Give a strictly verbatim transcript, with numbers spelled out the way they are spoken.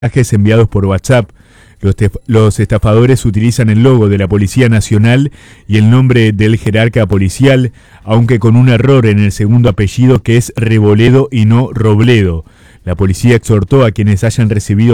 mensajes enviados por WhatsApp. Los, los estafadores utilizan el logo de la Policía Nacional y el nombre del jerarca policial, aunque con un error en el segundo apellido, que es Reboledo y no Robledo. La policía exhortó a quienes hayan recibido